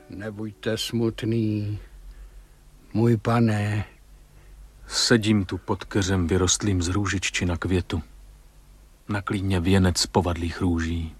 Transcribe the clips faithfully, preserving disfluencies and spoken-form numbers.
Nebuďte smutný, můj pane. Sedím tu pod keřem vyrostlým z růžičky na květu. Na klíně věnec povadlých růží.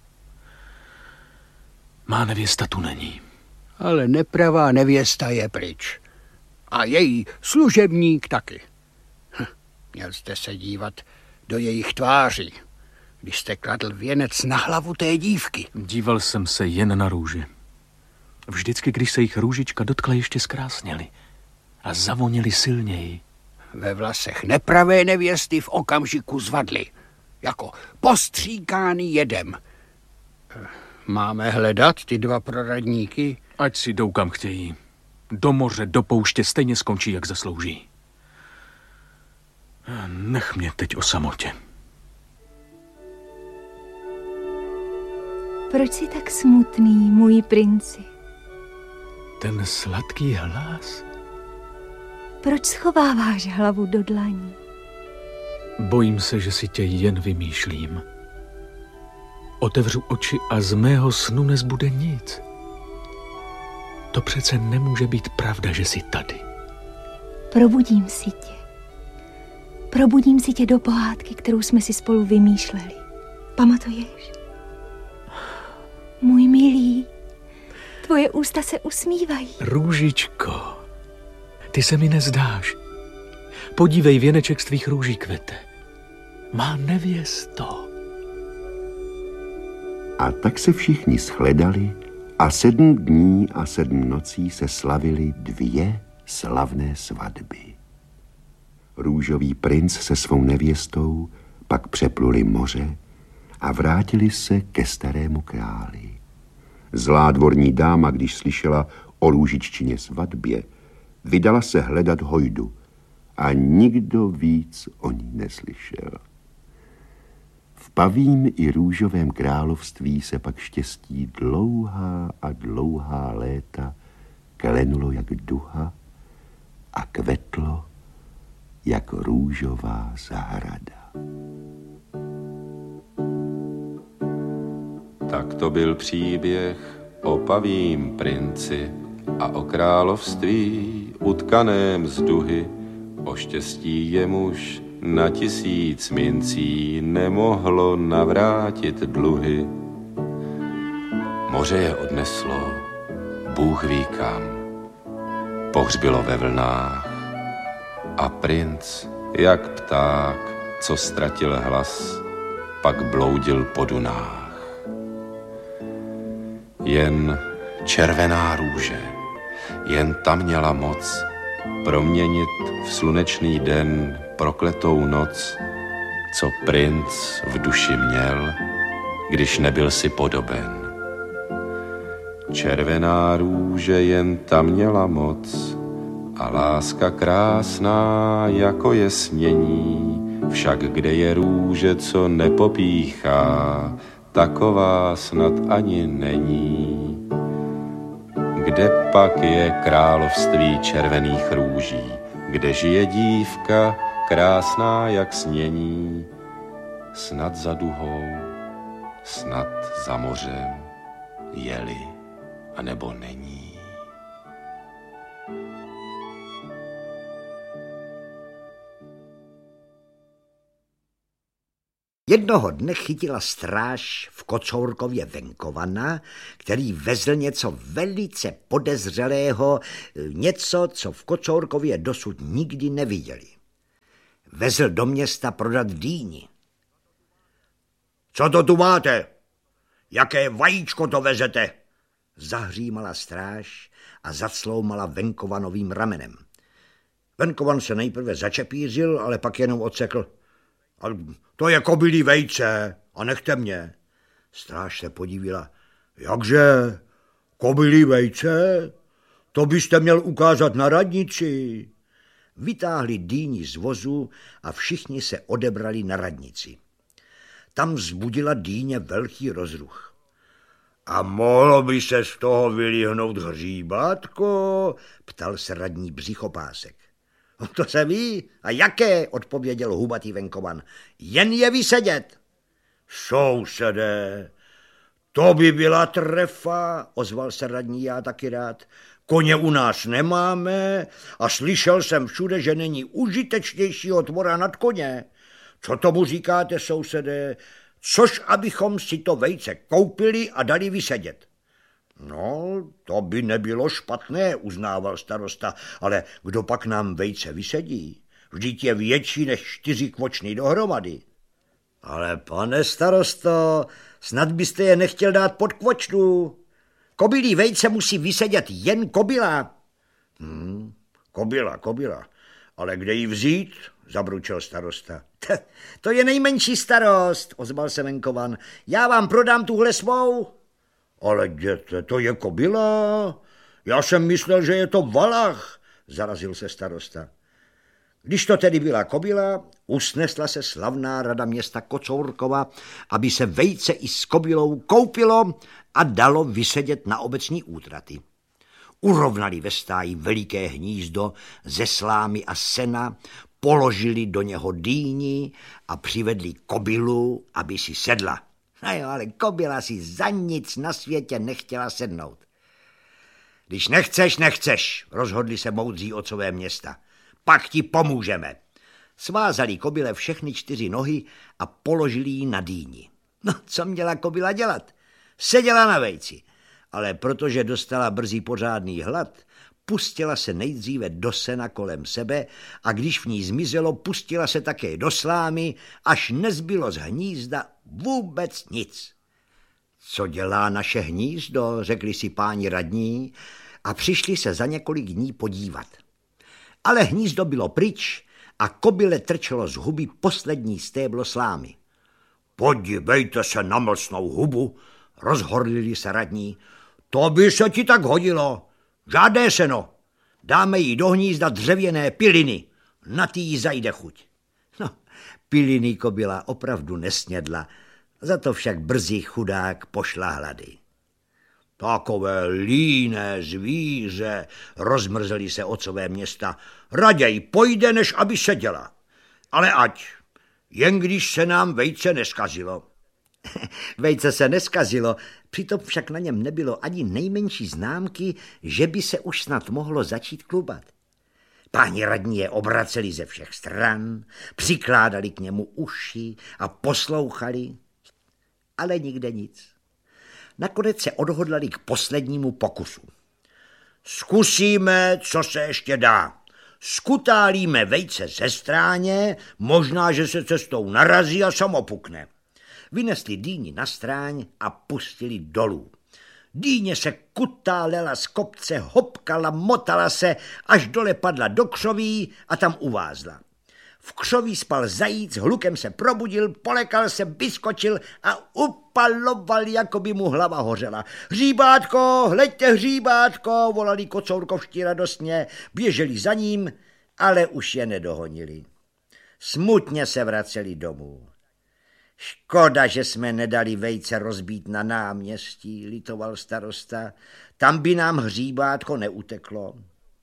Má nevěsta tu není. Ale nepravá nevěsta je pryč. A její služebník taky. Hm, měl jste se dívat do jejich tváří, když jste kladl věnec na hlavu té dívky. Díval jsem se jen na růže. Vždycky, když se jich růžička dotkla, ještě zkrásněly a zavonily silněji. Ve vlasech nepravé nevěsty v okamžiku zvadly, jako postříkáný jedem. Máme hledat ty dva proradníky? Ať si jdou kam chtějí. Do moře, do pouště stejně skončí, jak zaslouží. Nech mě teď o samotě. Proč jsi tak smutný, můj princi? Ten sladký hlas. Proč schováváš hlavu do dlaní? Bojím se, že si tě jen vymýšlím. Otevřu oči a z mého snu nezbude nic. To přece nemůže být pravda, že jsi tady. Probudím si tě. Probudím si tě do pohádky, kterou jsme si spolu vymýšleli. Pamatuješ? Můj milý, tvoje ústa se usmívají. Růžičko, ty se mi nezdáš. Podívej, věneček z tvých růží kvete. Má nevěsto. A tak se všichni shledali a sedm dní a sedm nocí se slavily dvě slavné svatby. Růžový princ se svou nevěstou pak přepluli moře a vrátili se ke starému králi. Zlá dvorní dáma, když slyšela o růžiččině svatbě, vydala se hledat hojdu a nikdo víc o ní neslyšel. V pavím i růžovém království se pak štěstí dlouhá a dlouhá léta klenulo jak duha a kvetlo jak růžová zahrada. Tak to byl příběh o pavím princi a o království utkaném z duhy, o štěstí jemuž na tisíc mincí nemohlo navrátit dluhy. Moře je odneslo, Bůh ví kam, pohřbilo ve vlnách a princ, jak pták, co ztratil hlas, pak bloudil po dunách. Jen červená růže, jen ta měla moc proměnit v slunečný den prokletou noc, co princ v duši měl, když nebyl si podoben. Červená růže, jen ta měla moc a láska krásná jako je snění, však kde je růže, co nepopíchá, taková snad ani není. Kde pak je království červených růží, kde žije dívka krásná jak snění, snad za duhou, snad za mořem, je-li, anebo není. Jednoho dne chytila stráž v Kocourkově venkovana, který vezl něco velice podezřelého, něco, co v Kocourkově dosud nikdy neviděli. Vezl do města prodat dýni. Co to tu máte? Jaké vajíčko to vezete? Zahřímala stráž a zacloumala venkovanovým ramenem. Venkovan se nejprve začepířil, ale pak jenom odsekl. To je kobylí vejce a nechte mě. Stráž se podívila. Jakže? Kobylí vejce? To byste měl ukázat na radnici. Vytáhli dýni z vozu a všichni se odebrali na radnici. Tam vzbudila dýně velký rozruch. A mohlo by se z toho vylíhnout hříbátko? Ptal se radní Břichopásek. To se ví. A jaké? Odpověděl hubatý venkovan. Jen je vysedět. Sousedé, To by byla trefa, ozval se radní, já taky rád. Koně u nás nemáme a slyšel jsem všude, že není užitečnějšího tvora nad koně. Co tomu říkáte, sousedé? Což abychom si to vejce koupili a dali vysedět. No, to by nebylo špatné, uznával starosta, ale kdo pak nám vejce vysedí? Vždyť je větší než čtyři kvočny dohromady. Ale pane starosto, snad byste je nechtěl dát pod kvočnu. Kobylí vejce musí vysedět jen kobyla. Hmm, kobyla, kobyla. Ale kde ji vzít? Zabručel starosta. To je nejmenší starost, ozval se venkovan. Já vám prodám tuhle svou. Ale děte, to je kobyla? Já jsem myslel, že je to valach, zarazil se starosta. Když to tedy byla kobyla, usnesla se slavná rada města Kocourkova, aby se vejce i s kobylou koupilo a dalo vysedět na obecní útraty. Urovnali ve stáji veliké hnízdo ze slámy a sena, položili do něho dýni a přivedli kobylu, aby si sedla. A jo, ale kobyla si za nic na světě nechtěla sednout. Když nechceš, nechceš, rozhodli se moudří otcové města. Pak ti pomůžeme. Svázali kobyle všechny čtyři nohy a položili ji na dýni. No, co měla kobyla dělat? Seděla na vejci, ale protože dostala brzy pořádný hlad, pustila se nejdříve do sena kolem sebe a když v ní zmizelo, pustila se také do slámy, až nezbylo z hnízda vůbec nic. Co dělá naše hnízdo, řekli si páni radní a přišli se za několik dní podívat. Ale hnízdo bylo pryč a kobyle trčelo z huby poslední stéblo slámy. Podívejte se na mlsnou hubu, rozhorlili se radní. To by se ti tak hodilo. Žádné seno. Dáme jí do hnízda dřevěné piliny. Na ty jí zajde chuť. No, piliny kobyla opravdu nesnědla, za to však brzy chudák pošla hlady. Takové líné zvíře, rozmrzeli se otcové města, raději pojde, než aby seděla. Ale ať, jen když se nám vejce neskazilo. Vejce se neskazilo, přitom však na něm nebylo ani nejmenší známky, že by se už snad mohlo začít klubat. Páni radní je obraceli ze všech stran, přikládali k němu uši a poslouchali, ale nikde nic. Nakonec se odhodlali k poslednímu pokusu. Zkusíme, co se ještě dá. Skutálíme vejce ze stráně, možná, že se cestou narazí a samopukne. Vynesli dýni na stráň a pustili dolů. Dýně se kutálela z kopce, hopkala, motala se, až dole padla do křoví a tam uvázla. V křoví spal zajíc, hlukem se probudil, polekal se, vyskočil a upaloval, jako by mu hlava hořela. Hříbátko, hleďte, hříbátko, volali kocourkovští radostně, běželi za ním, ale už je nedohonili. Smutně se vraceli domů. Škoda, že jsme nedali vejce rozbít na náměstí, litoval starosta, tam by nám hříbátko neuteklo.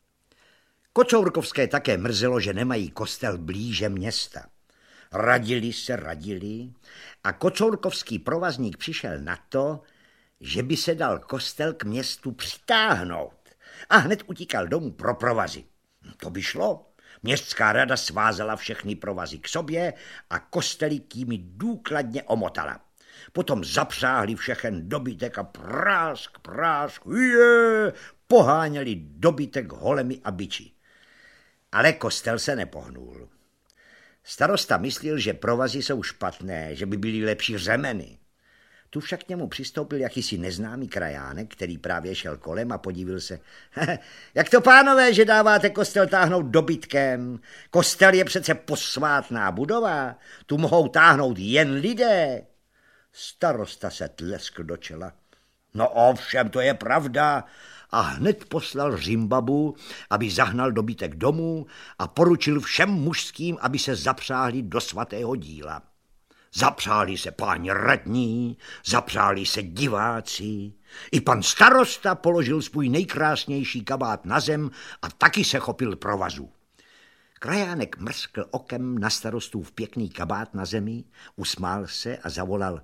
Kocourkovské také mrzelo, že nemají kostel blíže města. Radili se, radili a kocourkovský provazník přišel na to, že by se dal kostel k městu přitáhnout a hned utíkal domů pro provazy. To by šlo. Městská rada svázala všechny provazy k sobě a kostelík jimi důkladně omotala. Potom zapřáhli všechen dobytek a prásk, prásk, je, poháněli dobytek holemi a biči. Ale kostel se nepohnul. Starosta myslel, že provazy jsou špatné, že by byly lepší řemeny. Tu však k němu přistoupil jakýsi neznámý krajánek, který právě šel kolem a podívil se. Jak to, pánové, že dáváte kostel táhnout dobytkem? Kostel je přece posvátná budova, tu mohou táhnout jen lidé. Starosta se tleskl do čela. No ovšem, to je pravda. A hned poslal Řimbabu, aby zahnal dobytek domů a poručil všem mužským, aby se zapřáhli do svatého díla. Zapřáli se páni radní, zapřáli se diváci. I pan starosta položil svůj nejkrásnější kabát na zem a taky se chopil provazu. Krajánek mrskl okem na starostův pěkný kabát na zemi, usmál se a zavolal.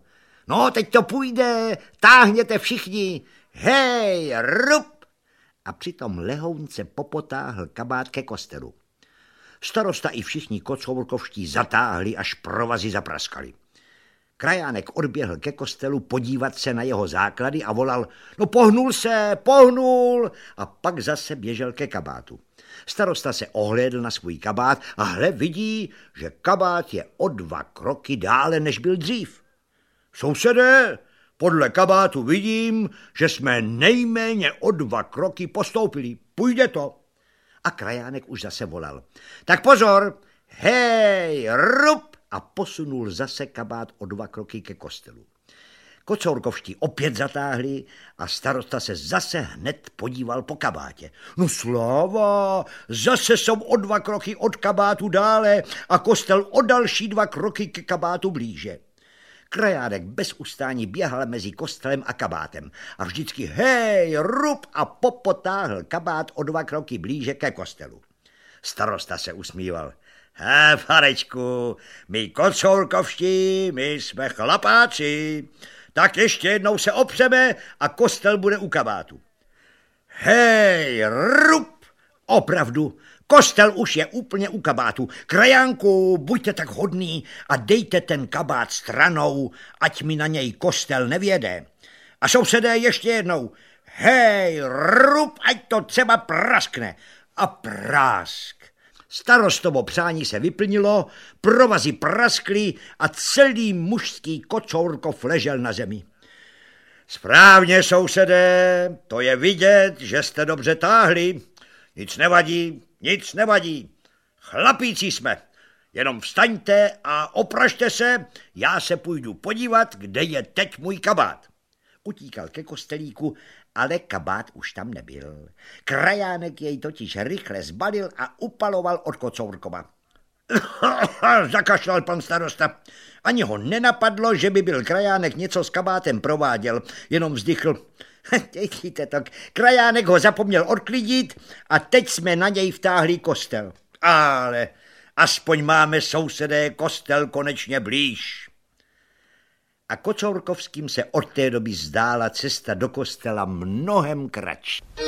No, teď to půjde, táhněte všichni. Hej, rup! A přitom lehounce popotáhl kabát ke kostelu. Starosta i všichni kocourkovští zatáhli, až provazy zapraskali. Krajánek odběhl ke kostelu podívat se na jeho základy a volal, no pohnul se, pohnul, a pak zase běžel ke kabátu. Starosta se ohlédl na svůj kabát a hle vidí, že kabát je o dva kroky dále, než byl dřív. Sousedé, podle kabátu vidím, že jsme nejméně o dva kroky postoupili. Půjde to. A krajánek už zase volal. Tak pozor, hej, rup! A posunul zase kabát o dva kroky ke kostelu. Kocourkovští opět zatáhli a starosta se zase hned podíval po kabátě. No sláva, zase jsou o dva kroky od kabátu dále a kostel o další dva kroky ke kabátu blíže. Krajánek bez ustání běhal mezi kostelem a kabátem a vždycky hej, rup a popotáhl kabát o dva kroky blíže ke kostelu. Starosta se usmíval. He, farečku, my kocourkovští, my jsme chlapáci, tak ještě jednou se opřeme a kostel bude u kabátu. Hej, rup, opravdu, kostel už je úplně u kabátu. Krajánku, buďte tak hodný a dejte ten kabát stranou, ať mi na něj kostel nevěde. A sousedé ještě jednou, hej, rup, ať to třeba praskne. A prásk. Starostovo přání se vyplnilo, provazy praskly a celý mužský Kocourkov ležel na zemi. Správně, sousedé, to je vidět, že jste dobře táhli. Nic nevadí, nic nevadí. Chlapíci jsme. Jenom vstaňte a opražte se, já se půjdu podívat, kde je teď můj kabát. Utíkal ke kostelíku, ale kabát už tam nebyl. Krajánek jej totiž rychle zbalil a upaloval od Kocourkova. Zakašlal pan starosta. Ani ho nenapadlo, že by byl Krajánek něco s kabátem prováděl, jenom vzdychl. Dějte to, Krajánek ho zapomněl odklidit a teď jsme na něj vtáhli kostel. Ale aspoň máme, sousedé, kostel konečně blíž. A Kocourkovským se od té doby zdála cesta do kostela mnohem kratší.